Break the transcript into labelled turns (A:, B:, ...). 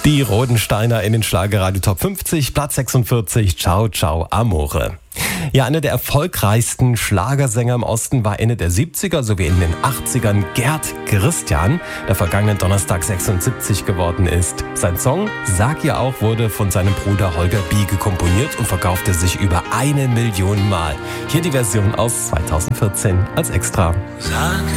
A: Die Rodensteiner in den Schlagerradio Top 50, Platz 46, Ciao Ciao Amore. Ja, einer der erfolgreichsten Schlagersänger im Osten war Ende der 70er sowie in den 80ern Gerd Christian, der vergangenen Donnerstag 76 geworden ist. Sein Song Sag ihr auch wurde von seinem Bruder Holger Biege komponiert und verkaufte sich über 1 Million Mal. Hier die Version aus 2014 als Extra.
B: Sag